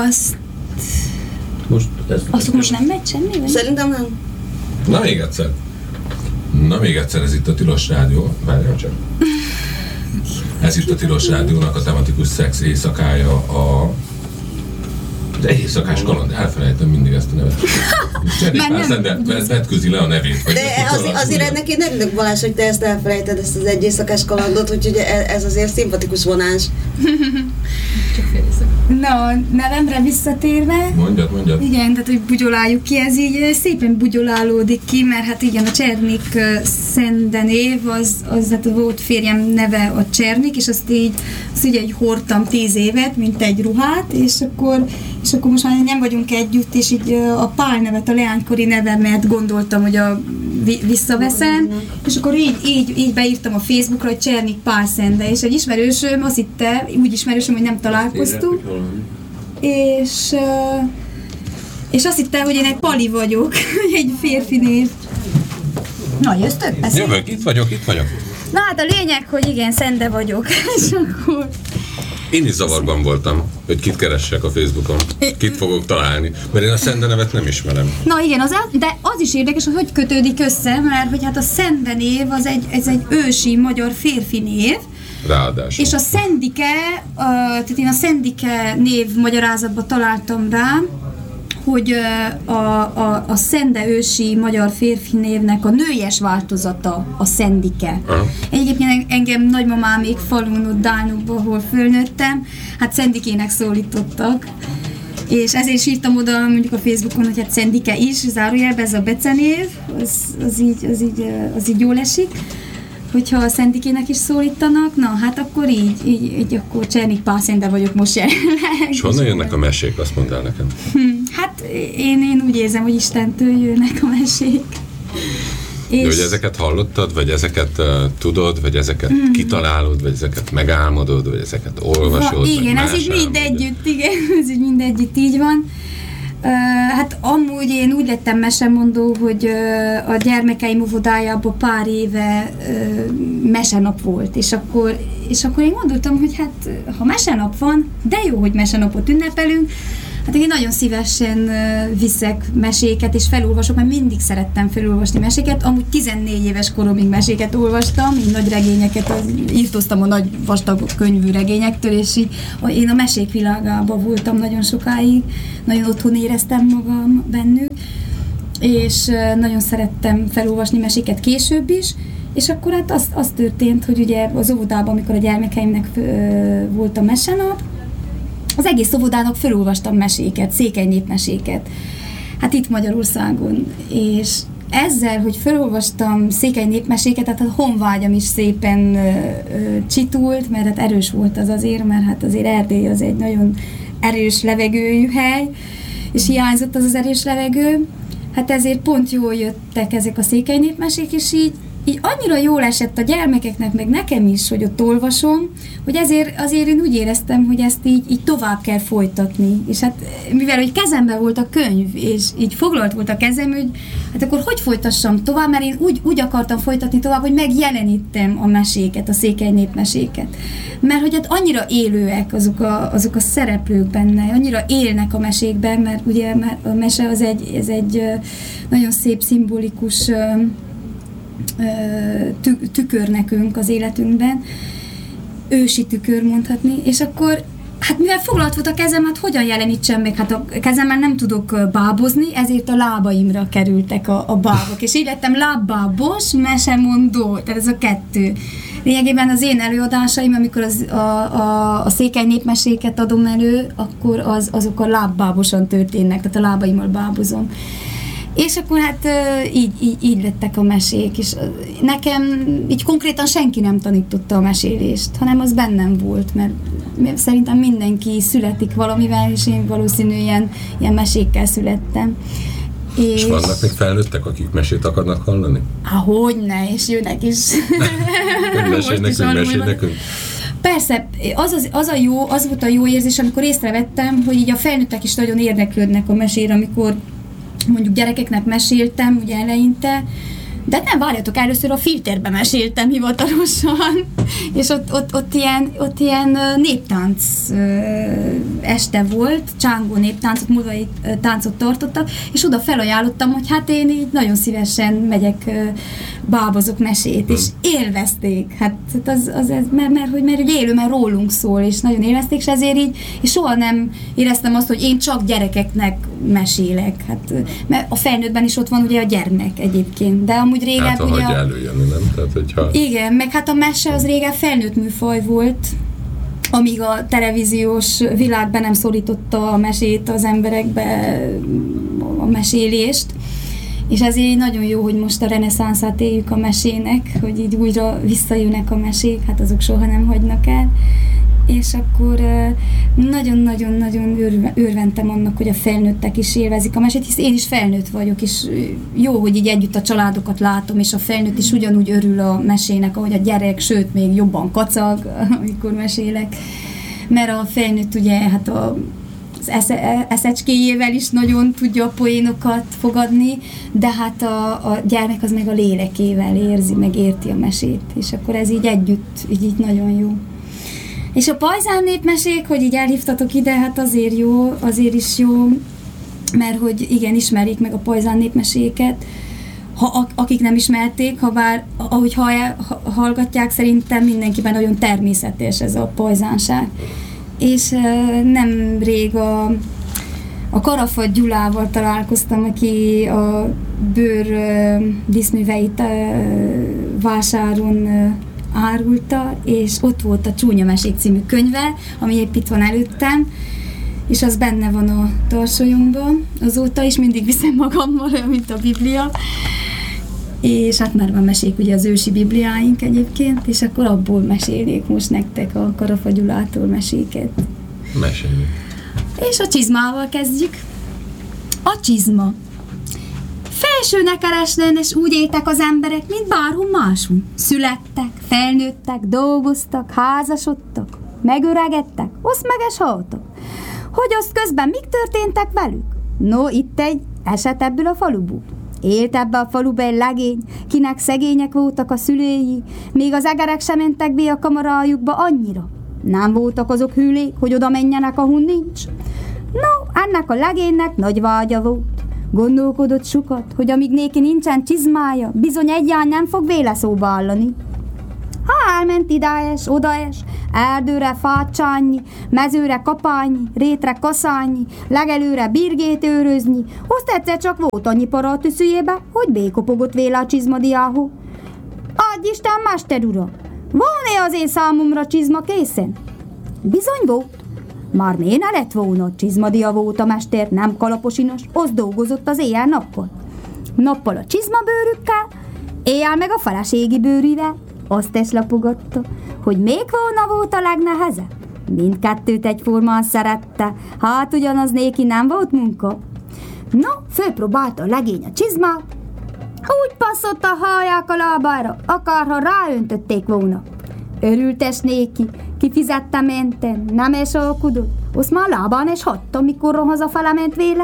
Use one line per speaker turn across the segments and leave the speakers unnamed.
Azt most nem megy semmi? Vagy?
Szerintem nem.
Na még egyszer, ez itt a Tilos Rádió. Várjál csak. Ez itt a Tilos Rádiónak a tematikus szex éjszakája de éjszakás kaland, elfelejtem mindig ezt a nevet. Vetközi le a nevét.
De azért ennek én örülök, Balázs, hogy te ezt elfelejted, ezt az egy éjszakás kalandot, úgyhogy ez azért szimpatikus vonás.
Csak fél éjszaka. Nevemre visszatérve.
Mondjad.
Igen, tehát hogy bugyoláljuk ki, ez így szépen bugyolálódik ki, mert hát igen, a Csernik Szende név, az hát volt férjem neve a Csernik, és azt így hordtam 10 évet, mint egy ruhát, és akkor most már nem vagyunk együtt, és így a Pál nevet, a leánykori nevemet gondoltam, hogy visszaveszem, és akkor így beírtam a Facebookra, hogy Csernik Pál Szende, és egy ismerősöm azt hitte, úgy ismerősöm, hogy nem találkoztunk, és azt hitte, hogy én egy Pali vagyok, egy férfi név. Na, jöttök?
Jövök, itt vagyok.
Na hát a lényeg, hogy igen, Szende vagyok, és akkor...
Én is zavarban voltam, hogy kit keressek a Facebookon, kit fogok találni, mert én a Szende nevet nem ismerem.
Na igen, de az is érdekes, hogy kötődik össze, mert hogy hát a Szende név ez egy ősi magyar férfi név,
ráadásul.
És a Szendike, tehát én a Szendike név magyarázatban találtam rá, hogy a Szende ősi magyar férfi névnek a nőies változata a Szendike. Egyébként engem nagymamámék falun, ott Dálnokban, ahol fölnőttem, hát Szendikének szólítottak. És ezért írtam oda mondjuk a Facebookon, hogy hát Szendike is, zárójelben ez a becenév, az így jól esik. Hogyha a Szendikének is szólítanak, na hát akkor így akkor Csernik Pál Szende vagyok most jelenleg.
És honnan jönnek a mesék, azt mondd el nekem?
Hát én úgy érzem, hogy Istentől jönnek a mesék.
De hogy ezeket hallottad, vagy ezeket tudod, vagy ezeket kitalálod, vagy ezeket megálmodod, vagy ezeket olvasod?
Igen, ez így mind együtt így van. Hát amúgy én úgy lettem mesemondó, hogy a gyermekeim óvodájában pár éve mesenap volt, és akkor én gondoltam, hogy hát ha mesenap van, de jó, hogy mesenapot ünnepelünk, hát én nagyon szívesen viszek meséket, és felolvasok, mert mindig szerettem felolvasni meséket, amúgy 14 éves koromig meséket olvastam, így nagy regényeket, írtoztam a nagy vastag könyvű regényektől, és így én a mesék világában voltam nagyon sokáig, nagyon otthon éreztem magam bennük, és nagyon szerettem felolvasni meséket később is, és akkor hát az történt, hogy ugye az óvodában, amikor a gyermekeimnek volt a mesenap, az egész óvodának felolvastam meséket, székely népmeséket, hát itt Magyarországon, és ezzel, hogy felolvastam székely népmeséket, tehát a honvágyam is szépen csitult, mert hát erős volt az azért, mert hát azért Erdély az egy nagyon erős levegőjű hely, és hiányzott az erős levegő, hát ezért pont jól jöttek ezek a székely népmesék, és így annyira jól esett a gyermekeknek, meg nekem is, hogy ott olvasom, hogy azért én úgy éreztem, hogy ezt így tovább kell folytatni. És hát mivel hogy kezemben volt a könyv, és így foglalt volt a kezem, hogy hát akkor hogy folytassam tovább, mert én úgy akartam folytatni tovább, hogy megjelenítem a meséket, a székely népmeséket. Mert hogy hát annyira élőek azok a szereplők benne, annyira élnek a mesékben, mert ugye a mese ez egy nagyon szép, szimbolikus tükör nekünk az életünkben, ősi tükör mondhatni, és akkor hát mivel foglalt volt a kezem, hát hogyan jelenítsem meg, hát a kezemmel nem tudok bábozni, ezért a lábaimra kerültek a bábok, és így lettem lábbábos, mesemondó, tehát ez a kettő. Lényegében az én előadásaim, amikor a székely népmeséket adom elő, akkor azok a lábbábosan történnek, tehát a lábaimmal bábozom. És akkor hát így lettek a mesék, és nekem így konkrétan senki nem tanította a mesélést, hanem az bennem volt, mert szerintem mindenki születik valamivel, és én valószínűleg ilyen mesékkel születtem.
És vannak még felnőttek, akik mesét akarnak hallani?
Hogyne, és jönnek is.
Mesélj nekünk.
Persze, az volt a jó érzés, amikor észrevettem, hogy így a felnőttek is nagyon érdeklődnek a mesére, amikor mondjuk gyerekeknek meséltem, ugye eleinte, De nem, várjatok, először a Filterbe meséltem hivatalosan, és ott ilyen néptánc este volt, csángó néptáncot, mudai táncot tartottak, és oda felajánlottam, hogy hát én így nagyon szívesen megyek, bábozok mesét, és élvezték, hát mert élő, mert rólunk szól, és nagyon élvezték, és ezért így, és soha nem éreztem azt, hogy én csak gyerekeknek mesélek, hát, mert a felnőttben is ott van ugye a gyermek egyébként, de amúgy régen
hát, ugye... előjönni, nem? Tehát, hogyha...
Igen, meg hát a mese az régen felnőtt műfaj volt, amíg a televíziós világ be nem szorította a mesét az emberekbe, a mesélést, és ezért nagyon jó, hogy most a reneszánszát éljük a mesének, hogy így újra visszajönnek a mesék, hát azok soha nem hagynak el, és akkor nagyon-nagyon-nagyon örventem annak, hogy a felnőttek is élvezik a mesét, hisz én is felnőtt vagyok, és jó, hogy így együtt a családokat látom, és a felnőtt is ugyanúgy örül a mesének, ahogy a gyerek, sőt, még jobban kacag, amikor mesélek, mert a felnőtt ugye, hát az eszecskéjével is nagyon tudja a poénokat fogadni, de hát a gyermek az meg a lélekével érzi, meg érti a mesét, és akkor ez így együtt, így nagyon jó. És a pajzán népmesék, hogy így elhívtatok ide, hát azért is jó, mert hogy igen, ismerjék meg a pajzán népmeséket, akik nem ismerték, ha bár, ahogy hallgatják, szerintem mindenkiben nagyon természetes ez a pajzánság. És nemrég a Karafat Gyulával találkoztam, aki a bőr díszműveit vásáron árulta, és ott volt a Csúnya Mesék című könyve, ami épp itt van előttem, és az benne van a tarsolyomban. Azóta is mindig viszem magammal, olyan, mint a Biblia. És hát már van mesék, ugye az ősi bibliáink egyébként, és akkor abból mesélnék most nektek a Karafat Gyulától meséket.
Meséljük.
És a csizmával kezdjük. A csizma. Felsőnek keresnen, és úgy éltek az emberek, mint bárhol máshol. Születtek, felnőttek, dolgoztak, házasodtak, megöregedtek, oszmeges haltak. Hogy azt közben mik történtek velük? No, itt egy eset ebből a faluból. Élt ebbe a faluba egy legény, kinek szegények voltak a szülői, még az egerek sem mentek be a kamarájukba annyira. Nem voltak azok hülék, hogy oda menjenek, ahol nincs. No, ennek a legénynek nagy vágya volt. Gondolkodott sokat, hogy amíg néki nincsen csizmája, bizony egyáltalán nem fog véle szóba állani. Ha elment idáes, odaes, erdőre fácsányi, mezőre kapányi, rétre kaszányi, legelőre birgét őrözni, azt egyszer csak volt annyi para a tüszüjébe, hogy békopogott véle a csizmadiához. Adj Isten, mester ura! Van-e az én számomra csizma készen? Bizony volt. Már miért ne lett volna? Csizmadia volt a mester, nem kalaposinos, az dolgozott az éjjel-nappal. Nappal a csizmabőrükkel, éjjel meg a feleségi bőrűvel. Azt is lapogatta, hogy még volna volt a legnehezebb. Mindkettőt egyformán szerette, hát ugyanaz néki nem volt munka. No, fölpróbálta a legény a csizmát, úgy passzott a hallják a lábára, akárha ráöntötték volna. Örültes néki, kifizette menten, nem is alkudott, azt már lábán is hagyta, mikor hazafele ment véle.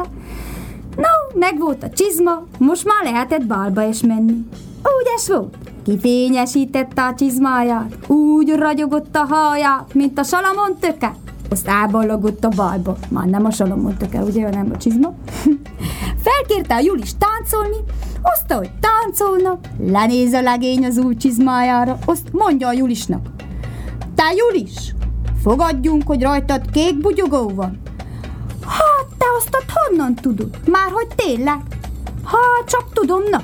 No, meg volt a csizma, most már lehetett bálba is menni. Úgy es volt, kifényesítette a csizmáját, úgy ragyogott a haját, mint a Salamon töke. Azt elballagott a bálba, már nem a Salamon töke, ugye, nem a csizma. Felkérte a Julis táncolni, azt, ahogy táncolnak, lenéz a legény az új csizmájára, azt mondja a Julisnak: te Julis, fogadjunk, hogy rajtad kék bugyogó van. Hát, te azt honnan tudod? Már hogy tényleg? Hát, csak tudom, na.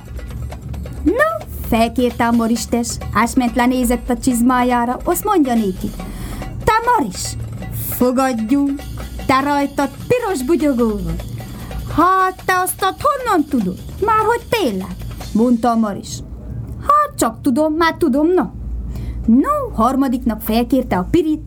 No, felkérte a Moristes, ásment lenézett a csizmájára, azt mondja néki: te Moris, fogadjunk, te rajtad piros bugyogó van. Hát, te azt honnan tudod? Már hogy tényleg? Mondta a Maris. Hát, csak tudom, már tudom, na. No, harmadik nap felkérte a Pirit,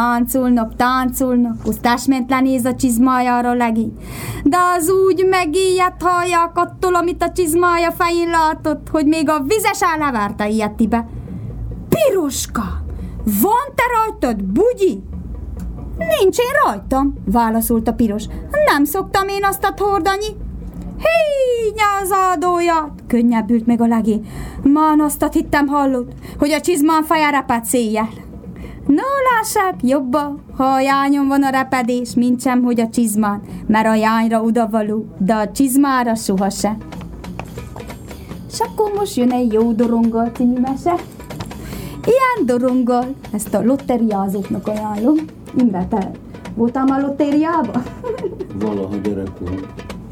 táncolnak, azt ment lenéz a csizmájára a legény. De az úgy megijedt hallják attól, amit a csizmája fején látott, hogy még a vizes állevárta ijedtibe. Piroska, van te rajtad bugyi? Nincs én rajtam, válaszolta Piros. Nem szoktam én azt hordani. Hé, nyázádóját! Könnyebbült meg a legény. Man, azt hittem hallott, hogy a csizmán feje reped széjjel. No, lássák, jobba, ha a jányon van a repedés, mintsem, hogy a csizmán, mert a jányra odavaló, de a csizmára sohasem. És akkor most jön egy jó doronggal című mese. Ilyen doronggal, ezt a lotteriázóknak ajánlom. Imre, te voltál már lottériában?
Valaha gyerekkorom.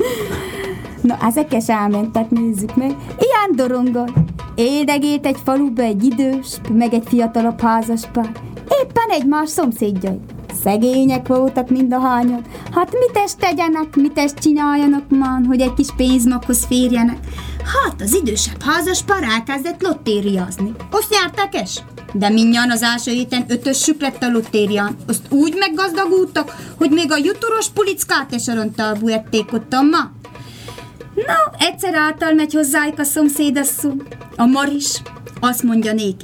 Na, ezekes elmentek, nézzük meg. Ilyen doronggal. Éldegélt egy faluba egy idős, meg egy fiatalabb házaspár. Éppen egymás szomszédjai. Szegények voltak mind a hányan. Hát mites tegyenek, mites csináljanak már, hogy egy kis pénzmakhoz férjenek. Hát az idősebb házaspár elkezdett lottériazni. Azt nyertekes? De mindjárt az első héten 5-össük lett a lottérián. Azt úgy meggazdagultak, hogy még a juturos pulickát és aranytalbú ették ottan ma. No, egyszer által megy hozzájuk a szomszédasszony, a Maris, azt mondja néki.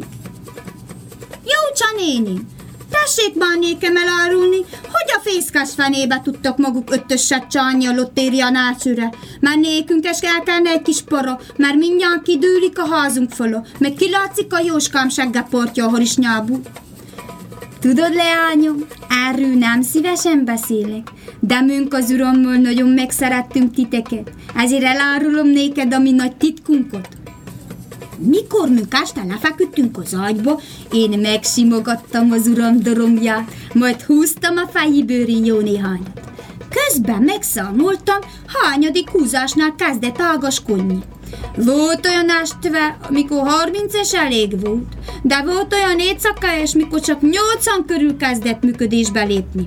Jócsa néni, tessék már nékem elárulni, hogy a fészkás fenébe tudtak maguk 5-öset csalni a lottérián elsőre, mert nékünk el kellene egy kis para, mert mindjárt kidőlik a házunk fala, meg kilátszik a jóskám seggeportja a harisnyából. Tudod, leányom, erről nem szívesen beszélek, de münk az urammal nagyon megszerettünk titeket, ezért elárulom néked a mi nagy titkunkat. Mikor münk este lefeküdtünk az ágyba, én megsimogattam az uram dorongját, majd húztam a fejibőrin jó néhányat. Közben megszámoltam, hányadik húzásnál kezdett ágaskodni. Volt olyan este, amikor 30-es elég volt, de volt olyan éjszakályos, mikor csak 80 körül kezdett működésbe lépni.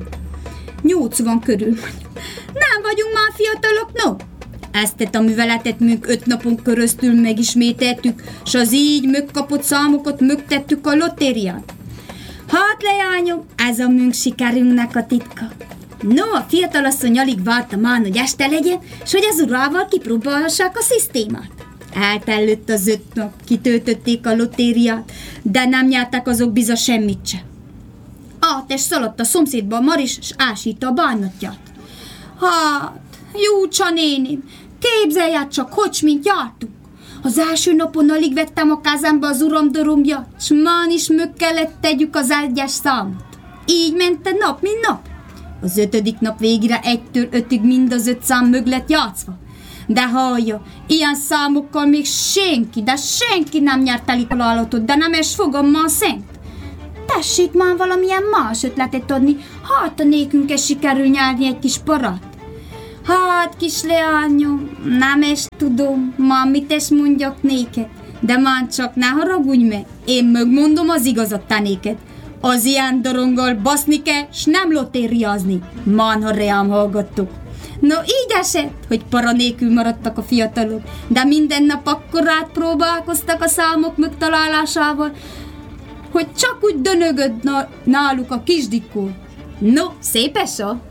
80 körül. Nem vagyunk már fiatalok, no? Ezt a műveletet münk 5 napon köröztül megismételtük, s az így megkapott számokat mögtettük a lottérián. Hát leányom, ez a münk sikerünknek a titka. No, a fiatalasszony alig várta már, hogy este legyen, s hogy az urával kipróbálhassák a szisztémát. Eltellett az 5 nap, kitöltötték a lottériát, de nem nyertek azok biza semmit sem. És szaladt a szomszédba a Maris, s ásítta a bánatját. Hát, Jócsa néném, képzelj csak, hogy mint jártunk. Az első napon alig vettem a kezembe az uram dorombját, s már is mög kellett tegyük az egyes számot. Így ment nap, mint nap. Az 5. nap végére 1-től 5-ig mind az 5 szám mög lett játszva. De hallja, ilyen számokkal még senki, de senki nem nyert el találatot, de nem es fogom ma szent. Tessék már valamilyen más ötletet adni, hát a nékünk es sikerül nyerni egy kis parat. Hát, kis leányom, nem is tudom, ma mit is mondjak néked, de már csak ne haragudj meg, én megmondom az igazat te néked. Az ilyen doronggal baszni kell, s nem lottériazni. Man, ha reám hallgattuk. No, így esett, hogy para nélkül maradtak a fiatalok, de minden nap akkorát próbálkoztak a számok megtalálásával, hogy csak úgy dönögöd náluk a kisdikó. No, szép esa?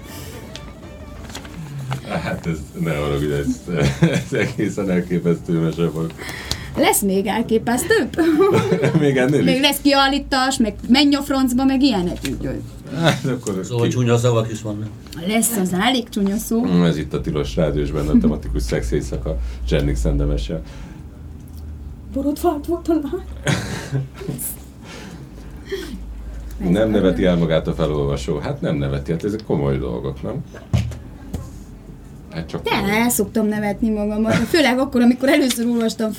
Hát ez ne haragudj, ez egészen elképesztő mese volt.
Lesz még elképesztőbb?
Még ennél
még lesz kiállítás, meg menj a francba, meg ilyenek.
Hát akkor...
Szóval csúnya szavak is vannak.
Lesz az elég csúnya szó.
Ez itt a Tilos Rádió, és benne a tematikus szex éjszaka Csernik Szendemessel.
Borotvált volt a lány.
Nem neveti el magát a felolvasó. Hát nem neveti, hát ezek komoly dolgok, nem? Hát csak
de el szoktam nevetni magamat, főleg akkor, amikor először olvastam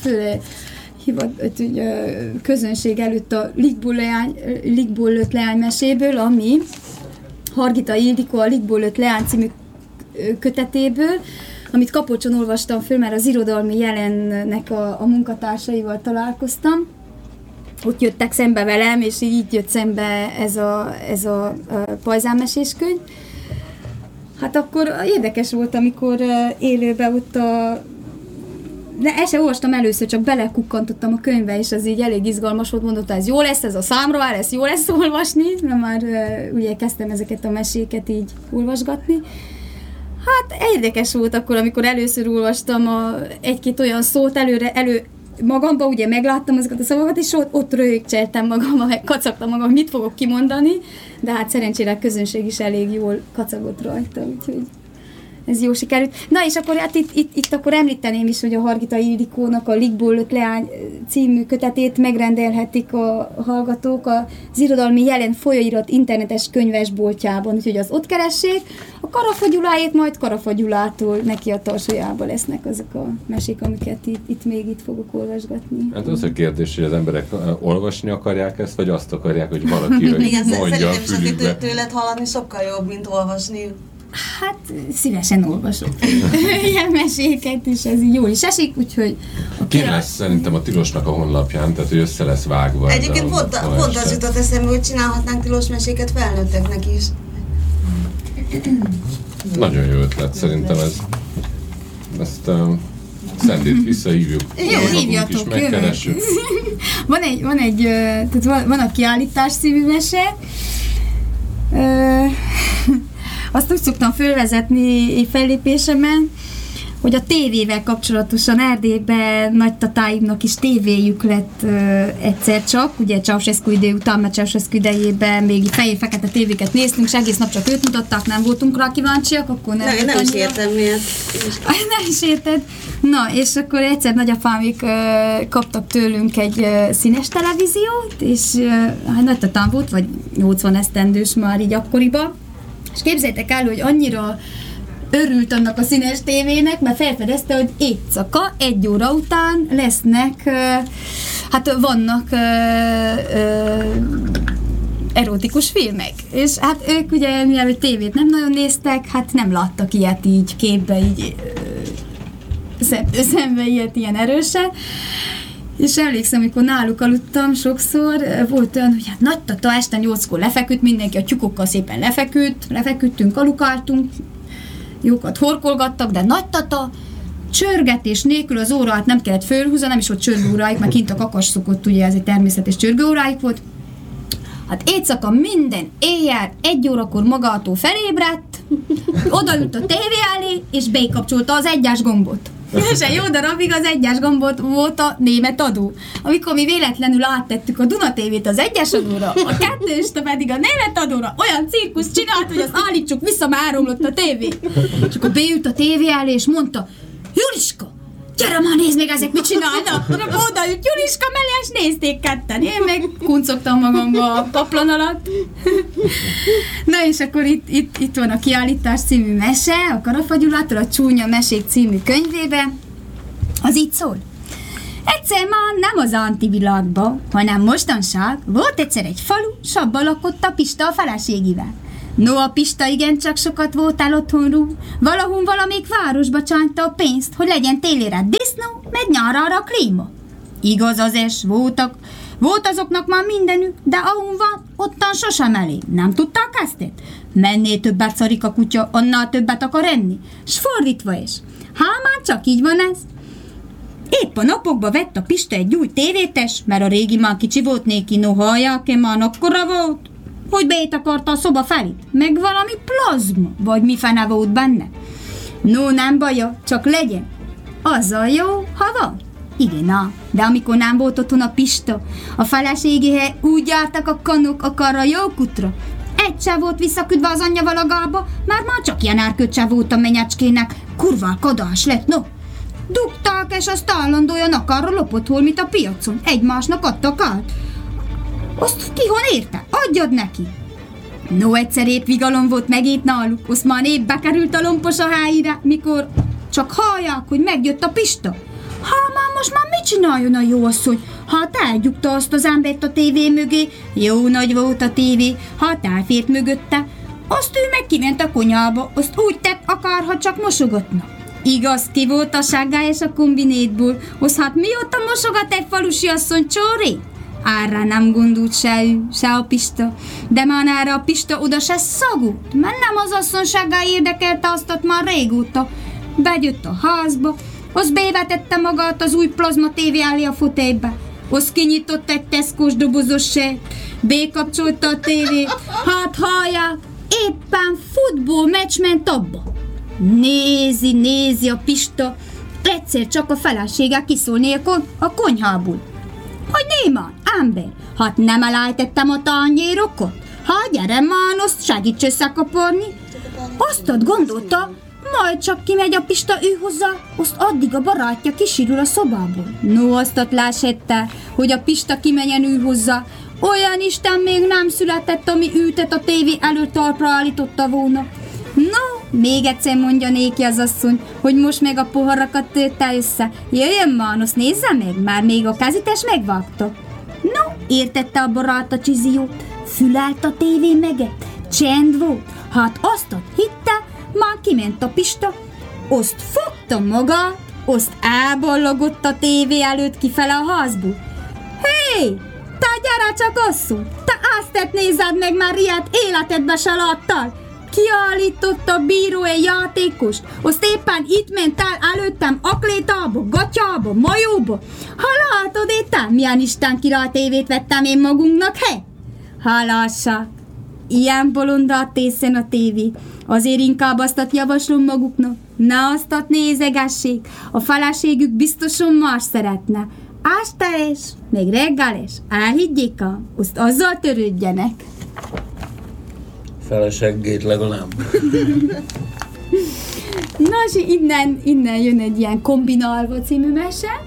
közönség előtt a Likból lőtt leány meséből, ami Hargita Ildikó a Likból lőtt leány című kötetéből, amit Kapocson olvastam föl, mert az irodalmi jelennek a munkatársaival találkoztam. Ott jöttek szembe velem, és így jött szembe ez a pajzánmesés könyv. Hát akkor érdekes volt, amikor élőben ott de ezt sem olvastam először, csak belekukkantottam a könyvbe, és az így elég izgalmas volt, mondott, ez jó lesz, ez a számra, ez jó lesz olvasni, mert már ugye kezdtem ezeket a meséket így olvasgatni. Hát érdekes volt akkor, amikor először olvastam egy-két olyan szót elő magamba, ugye megláttam azokat a szavakat, és ott röhögcseltem magamba, meg kacagtam magam, mit fogok kimondani, de hát szerencsére a közönség is elég jól kacagott rajta, úgyhogy ez jó sikerült. Na és akkor hát itt akkor említeném is, hogy a Hargita Ildikónak a Likból 5 leány című kötetét megrendelhetik a hallgatók az Irodalmi Jelen folyóirat internetes könyvesboltjában, úgyhogy az ott keressék. A Karafa Gyuláét majd Karafa Gyulától neki a tarsójába lesznek azok a mesék, amiket itt fogok olvasgatni.
Hát az a kérdés, hogy az emberek olvasni akarják ezt, vagy azt akarják, hogy valaki mondja a fülükbe.
Tőled hallani sokkal jobb, mint olvasni.
Hát szívesen olvasok ilyen meséket, és ez így jól is esik, úgyhogy...
Ki lesz szerintem a Tilosnak a honlapján, tehát hogy össze lesz vágva.
Egyébként pont az jutott eszembe, hogy csinálhatnánk Tilos meséket felnőtteknek is.
Nagyon jó ötlet, szerintem ez. Ezt Szendét visszahívjuk.
Jó, hívjatok,
megkeressük.
Van a Kiállítás című mese. Azt úgy szoktam fölvezetni fellépésemen, hogy a tévével kapcsolatosan Erdélyben nagytatáimnak is tévéjük lett egyszer csak, ugye Ceausescu idő után, mert Ceausescu idejében még fehér-fekete tévéket néztünk, és egész nap csak őt mutatták, nem voltunk rá kíváncsiak, akkor nem
is értem miért.
Nem is érted? Na, és akkor egyszer nagyapámik kaptak tőlünk egy színes televíziót, és nagytatám volt, vagy 80 esztendős már így akkoriban, és képzeljétek el, hogy annyira örült annak a színes tévének, mert felfedezte, hogy éjszaka 1 óra után lesznek, hát vannak erotikus filmek. És hát ők ugye, mivel tévét nem nagyon néztek, hát nem láttak ilyet így képbe, így szembe ilyet ilyen erősen. És emlékszem, amikor náluk aludtam sokszor, volt olyan, hogy hát nagytata este 8-kor lefeküdt, mindenki a tyúkokkal szépen lefeküdtünk, alukáltunk, jókat horkolgattak, de nagytata csörgetés nélkül az órát nem kellett fölhúzni, nem is volt csörgőórájuk, mert kint a kakas szokott, ugye ez egy természetes csörgőórájuk volt. Hát éjszaka minden éjjel 1 órakor magától felébredt, odaült a tévé elé, és bekapcsolta az 1-es gombot. És egy jó darabig az 1-es gombot volt a német adó. Amikor mi véletlenül áttettük a Duna TV-t az 1-es adóra, a 2-est pedig a német adóra, olyan cirkusz csinált, hogy azt állítsuk vissza, már áramlott a tévé. És akkor beült a tévé elé, és mondta, Juliska, gyere már, nézd meg, ezek mit csinálnak! Odaült Juliska mellé, és nézték ketten. Én meg kuncogtam magamba a paplan alatt. Na és akkor itt van a Kiállítás című mese, a Karafa Gyulától a Csúnya mesék című könyvében. Az így szól. Egyszer már nem az antivilágban, hanem mostanság volt egyszer egy falu, s abban lakott a Pista a feleségével. No, a Pista igencsak sokat voltál otthonról, valahol valamelyik városba csánta a pénzt, hogy legyen télére disznó, meg nyárára a klíma. Igaz az es, volt azoknak már mindenük, de ahol van, ottan sosem elég. Nem tudták ezt? Mennél többet szarik a kutya, annál többet akar enni. S fordítva is. Már csak így van ez. Épp a napokban vett a Pista egy új tévétes, mert a régi már kicsi volt néki, no hallják, már akkora volt, hogy bét akarta a szoba felét, meg valami plazma, vagy mi fene volt benne. No, nem baja, csak legyen. Azzal jó, ha van. Igen, de amikor nem volt otthon a Pista, a feleségéhez úgy jártak a kanok akarra jó kutra. Egy se volt visszaküldve az anyja valagába, már csak ilyen árköt se volt a menyecskének. Kurva kadás lett, no. Dugták, és azt állandóan akarra lopott holmit a piacon. Egymásnak adtak át. Azt ki hon érte? Adjad neki! No, egyszer épp vigalom volt megint náluk, azt már épp bekerült a lompos a helyére, mikor csak hallják, hogy megjött a Pista. Már most már mit csináljon a jó asszony? Hát elgyugta azt az embert a tévé mögé, jó nagy volt a tévé, hát elfért mögötte, azt ő meg kiment a konyhába, azt úgy tett, akárha csak mosogatna. Igaz, ki volt a sággályos a kombinétból, az hát mióta mosogat egy falusi asszony csóré? Arra nem gondolt se ő, se a Pista, de már erre a Pista oda se szagult, mert nem az asszonysággal érdekelte azt már régóta. Bejött a házba, az bevetette magát az új plazma tévé elé a fotélybe, az kinyitott egy Tesco-s dobozos sejt, bekapcsolta a tévét, hát hallják, éppen futballmeccs ment abba. Nézi a Pista, egyszer csak a felesége kiszólni a konyhából. Hogy némán, ember, hát nem elejtettem a tányérokot? Hát gyere már, azt segíts összekaparni. Azt ott gondolta, Majd csak kimegy a Pista ő hozzá, azt addig a barátja kisírul a szobából. No, azt lássette, hogy a Pista kimenjen ő hozzá. Olyan Isten még nem született, ami őtet a tévé előtt talpra állította volna. No, még egyszer mondja néki az asszony, hogy most meg a poharakat törte össze. Jöjjön már, azt nézze meg, már még a kezítés megvágta. No, értette a barát a csiziót. Fülelt a tévé meget, csend volt. Hát azt hitte, már kiment a Pista, azt fogta magát, azt elballagott a tévé előtt kifele a házból. Hé, te gyere csak asszony, te azt nézed meg, már ilyet életedbe se láttál. Kiállított a bíró egy játékost, azt éppen itt ment el előttem aklétába, gatyába, majóba. Ha látod éppen, milyen Isten király tévét vettem én magunknak, he? Ha lássák, ilyen bolondát tészen a tévé. Azért inkább azt javaslom maguknak, ne azt nézegessék, a feleségük biztosan más szeretne. Este is, meg reggel is, elhiggyék azt azzal törődjenek.
Feleseggét legalább.
Na, és innen jön egy ilyen Kombinálva című mese.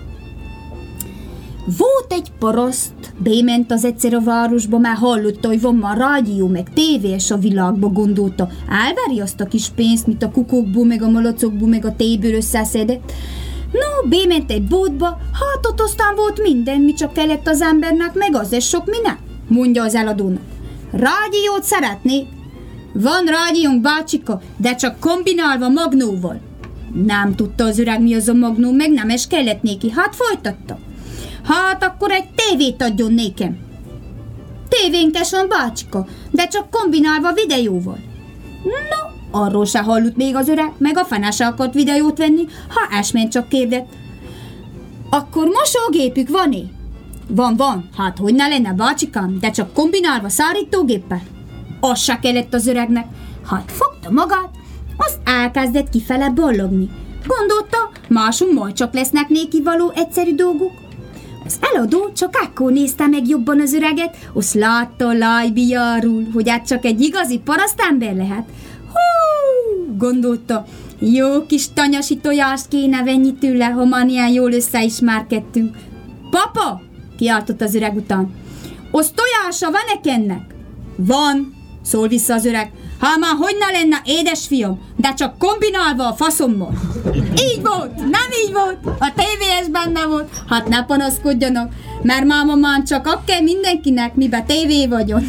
Volt egy paraszt, bement az egyszer a városba, már hallotta, hogy van már rádió, meg tévés a világba, gondolta. Elveri azt a kis pénzt, mint a kukokból, meg a malacokból, meg a téből összeszedett. No, bement egy boltba, hát ott aztán volt minden, mi csak kellett az embernek, meg az is sok minden, mondja az eladónak. Rádiót szeretnék? Van rádiónk, bácsika, de csak kombinálva magnóval. Nem tudta az öreg, mi az a magnó, meg nem is kellett néki, hát folytatta. Hát akkor egy tévét adjon nékem. Tévénkes van, bácsika, de csak kombinálva videóval. No, arról se hallut még az öreg, meg a fene se akart videót venni, ha esményt csak kérdett. Akkor mosógépük van-e? Van, hát hogy ne lenne, bácsikám, de csak kombinálva szárítógéppel. Az se kellett az öregnek. Hát fogta magát, azt elkezdett kifele ballogni. Gondolta, máson majd csak lesznek néki való egyszerű dolgok. Az eladó csak akkor nézte meg jobban az öreget, azt látta a lájbijáról, hogy hát csak egy igazi parasztember lehet. Hú, gondolta, jó kis tanyasi tojást kéne venni tőle, ha már ilyen jól összeismerkedtünk. Papa, kiáltott az öreg után, az tojása van-e ennek? Van, szól vissza az öreg. Hát már hogy ne lenne, édesfiam, de csak kombinálva a faszommal. Így volt, nem így volt, a tévés benne volt. Hát ne panaszkodjanak, mert máma már csak ak kell mindenkinek, mibe tévé vagyok.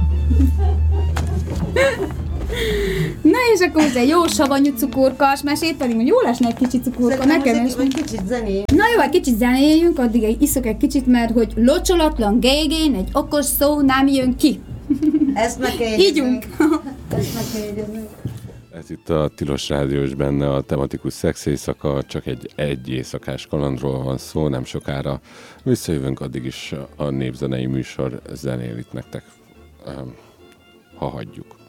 Na és akkor ez egy jó savanyú cukorkás mesét, pedig jó lesne egy kicsit cukorka, nekem is.
Egy kicsit zené.
Na jó, egy kicsit zenéljünk, addig iszok egy kicsit, mert hogy locsolatlan gégén egy okos szó nem jön ki.
Ezt meg kell jegyezni.
Ígyunk.
Ezt meg kell jegyezni.
Ez itt a Tilos Rádiós, benne a tematikus szex éjszaka, csak egy éjszakás kalandról van szó, nem sokára visszajövünk, addig is a népzenei műsor zenél itt nektek, ha hagyjuk.